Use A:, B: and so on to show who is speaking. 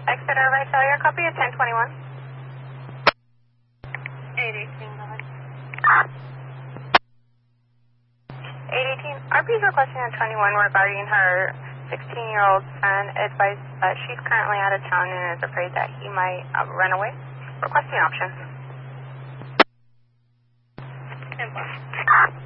A: Exeter right cellular, copy at 1021.
B: 818, go ahead.
A: 818, RP's requesting a 21 regarding her 16-year-old son. Advised she's currently out of town and is afraid that he might run away. Requesting options.
B: 10-4.